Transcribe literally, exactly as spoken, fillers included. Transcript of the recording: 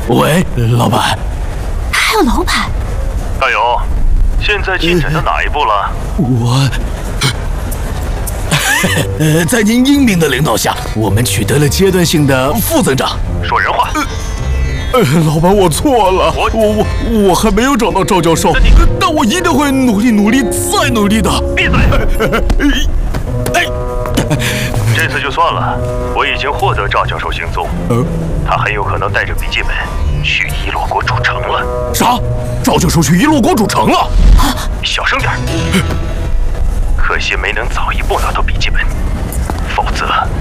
喂，老板。 还有老板。 大勇，现在进展到哪一步了？ 我。 呃，在您英明的领导下，我们取得了阶段性的副增长。 说人话。 呃，老板，我错了，我我我我还没有找到赵教授，但我一定会努力努力再努力的。 闭嘴！哎，这次就算了，我已经获得赵教授行踪，呃，他很有可能带着笔记本去伊洛国主城了。 啥？赵教授去伊洛国主城了？ 啊！小声点。可惜没能早一步拿到笔记本，否则